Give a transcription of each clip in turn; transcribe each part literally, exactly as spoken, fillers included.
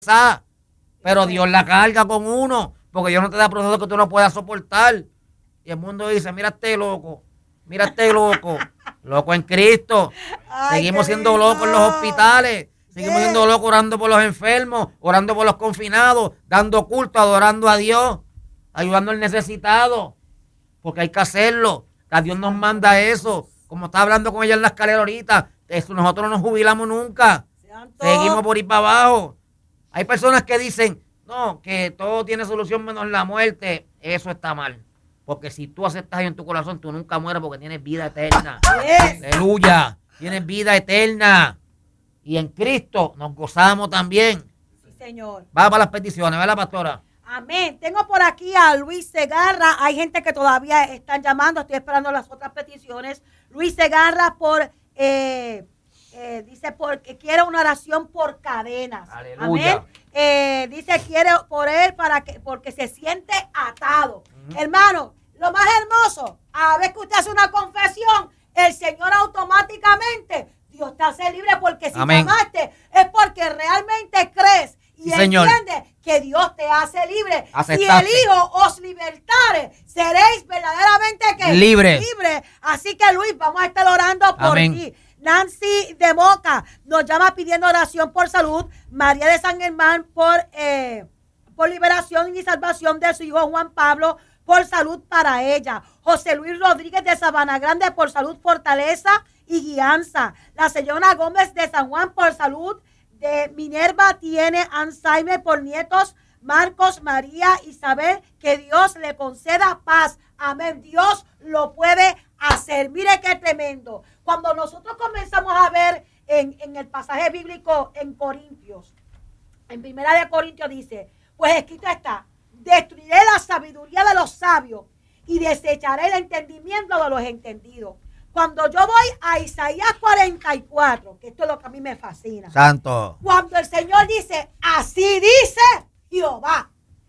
pero Dios la carga con uno, porque Dios no te da procesos que tú no puedas soportar. Y el mundo dice, mira este loco, mira este loco, loco en Cristo. Ay, seguimos siendo lindo. locos en los hospitales, seguimos ¿Qué? siendo locos orando por los enfermos, orando por los confinados, dando culto, adorando a Dios, ayudando al necesitado, porque hay que hacerlo. A Dios nos manda eso, como estaba hablando con ella en la escalera ahorita, eso, nosotros no nos jubilamos nunca, seguimos por ir para abajo. Hay personas que dicen, no, que todo tiene solución menos la muerte. Eso está mal. Porque si tú aceptas en tu corazón, tú nunca mueres porque tienes vida eterna. Yes. Aleluya. Tienes vida eterna. Y en Cristo nos gozamos también. Sí, Señor. Vamos para las peticiones, ¿verdad, pastora? Amén. Tengo por aquí a Luis Segarra. Hay gente que todavía están llamando. Estoy esperando las otras peticiones. Luis Segarra por... Eh, Eh, dice porque quiere una oración por cadenas. Aleluya. Amén. Eh, dice quiere por él para que porque se siente atado. Uh-huh. Hermano, lo más hermoso, a veces que usted hace una confesión, el Señor automáticamente Dios te hace libre, porque si Amén. llamaste es porque realmente crees y sí, entiendes que Dios te hace libre. Aceptaste. Si el Hijo os libertare, seréis verdaderamente que libre. libre. Así que Luis, vamos a estar orando por Amén. ti. Nancy de Moca nos llama pidiendo oración por salud. María de San Germán por, eh, por liberación y salvación de su hijo Juan Pablo, por salud para ella. José Luis Rodríguez de Sabana Grande por salud, fortaleza y guianza. La señora Gómez de San Juan por salud. De Minerva tiene Alzheimer por nietos Marcos, María, Isabel. Que Dios le conceda paz. Amén. Dios lo puede hacer. Mire qué tremendo. Cuando nosotros comenzamos a ver en, en el pasaje bíblico en Corintios, en Primera de Corintios dice, pues escrito está, destruiré la sabiduría de los sabios y desecharé el entendimiento de los entendidos. Cuando yo voy a Isaías cuarenta y cuatro, que esto es lo que a mí me fascina. Santo. Cuando el Señor dice, así dice Jehová.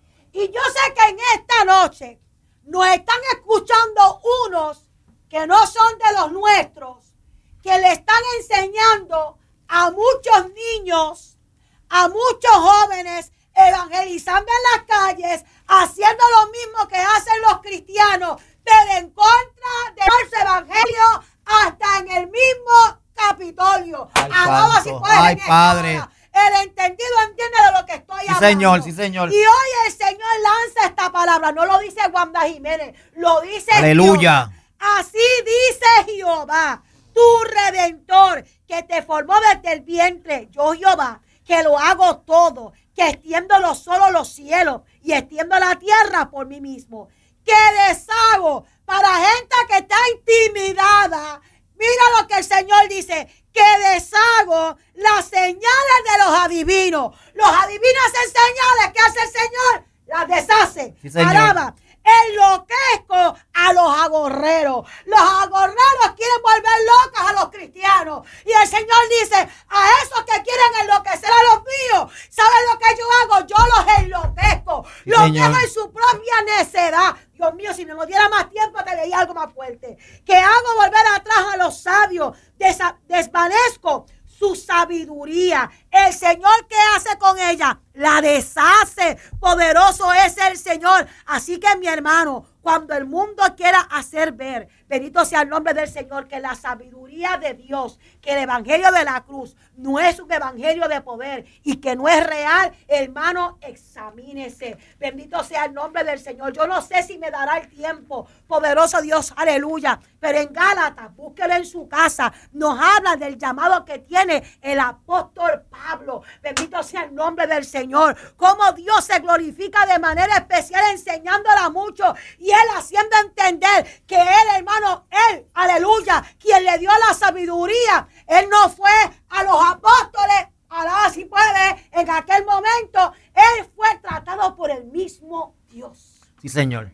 Y yo sé que en esta noche nos están escuchando unos que no son de los nuestros, que le están enseñando a muchos niños, a muchos jóvenes, evangelizando en las calles, haciendo lo mismo que hacen los cristianos, pero en contra de los evangelios, hasta en el mismo Capitolio. Ay, si Ay Padre. Hora. El entendido entiende de lo que estoy sí, hablando. Señor, sí, Señor. Y hoy el Señor lanza esta palabra. No lo dice Wanda Jiménez, lo dice Aleluya. Jehová. Así dice Jehová, tu Redentor, que te formó desde el vientre. Yo, Jehová, que lo hago todo, que extiendo los solo los cielos y extiendo la tierra por mí mismo. Que deshago para gente que está intimidada. Mira lo que el Señor dice, que deshago las señales de los adivinos. Los adivinos hacen señales. ¿Qué hace el Señor? Las deshace. Sí, Señor. Alaba. Enloquezco a los agorreros. Los agorreros quieren volver locos a los cristianos. Y el Señor dice, a esos que quieren enloquecer a los míos, ¿saben lo que yo hago? Yo los enloquezco. Sí, los Señor. dejo en su propia necedad. Dios mío, si no nos diera más tiempo, te leía algo más fuerte. Que hago volver atrás a los sabios. Desa- desvanezco su sabiduría. El Señor, ¿qué hace con ella? La deshace. Poderoso es el Señor. Así que, mi hermano, cuando el mundo quiera hacer ver, bendito sea el nombre del Señor, que la sabiduría de Dios, que el evangelio de la cruz no es un evangelio de poder y que no es real, hermano, examínese. Bendito sea el nombre del Señor. Yo no sé si me dará el tiempo, poderoso Dios, aleluya. Pero en Gálatas, búsquelo en su casa, nos habla del llamado que tiene el apóstol Pablo. Bendito sea el nombre del Señor. Cómo Dios se glorifica de manera especial enseñándole a muchos y él haciendo entender que él, hermano, él, aleluya, quien le dio la sabiduría. Él no fue a los apóstoles, alaba si puede, en aquel momento, él fue tratado por el mismo Dios. Sí, Señor.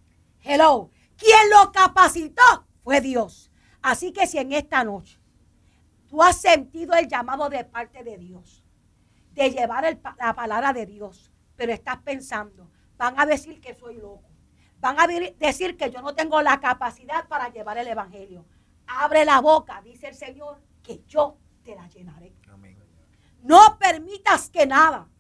Hello. Quien lo capacitó fue Dios. Así que si en esta noche tú has sentido el llamado de parte de Dios, de llevar el, la palabra de Dios, pero estás pensando, van a decir que soy loco, van a decir que yo no tengo la capacidad para llevar el evangelio. Abre la boca, dice el Señor, que yo te la llenaré. Amén. No permitas que nada